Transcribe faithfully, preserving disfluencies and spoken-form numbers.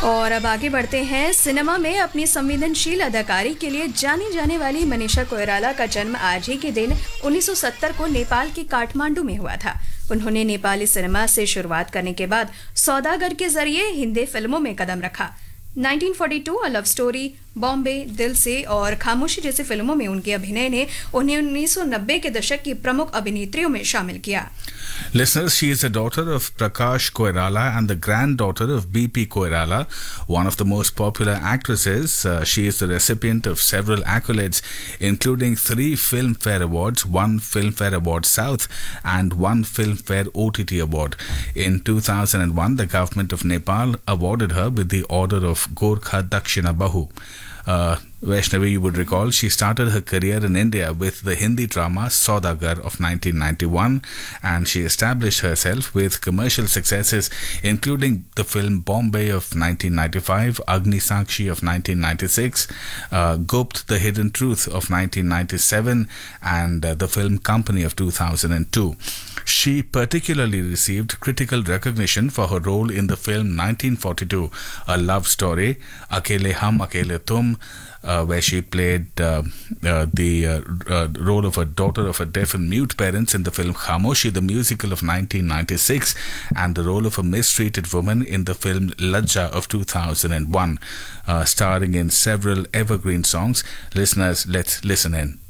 और अब आगे बढ़ते हैं। सिनेमा में अपनी संवेदनशील अदाकारी के लिए जानी जाने वाली मनीषा कोइराला का जन्म आज ही के दिन उन्नीस सौ सत्तर को नेपाल के काठमांडू में हुआ था। उन्होंने नेपाली सिनेमा से शुरुआत करने के बाद सौदागर के जरिए हिंदी फिल्मों में कदम रखा। उन्नीस सौ बयालीस, अ लव स्टोरी, बॉम्बे, दिल से और खामोशी जैसी फिल्मों में उनके अभिनय ने उन्हें उन्नीस सौ नब्बे के दशक की प्रमुख अभिनेत्रियों में शामिल किया। Listeners, she is the daughter of Prakash Koirala and the granddaughter of B P Koirala, one of the most popular actresses. Uh, she is the recipient of several accolades, including three Filmfare Awards, one Filmfare Award South, and one Filmfare O T T Award. In two thousand one, the government of Nepal awarded her with the Order of Gorkha Dakshina Bahu. Uh, Vaishnavi, you would recall, she started her career in India with the Hindi drama Saudagar of nineteen ninety-one, and she established herself with commercial successes including the film Bombay of nineteen ninety-five, Agni Sakshi of nineteen ninety-six, uh, Gupt the Hidden Truth of nineteen ninety-seven, and uh, the film Company of two thousand two. She particularly received critical recognition for her role in the film nineteen forty-two, A Love Story, Akele Hum Akele Tum, Uh, where she played uh, uh, the uh, uh, role of a daughter of a deaf and mute parents in the film Khamoshi, the musical of nineteen ninety-six, and the role of a mistreated woman in the film Lajja of two thousand one, uh, starring in several evergreen songs. Listeners, let's listen in.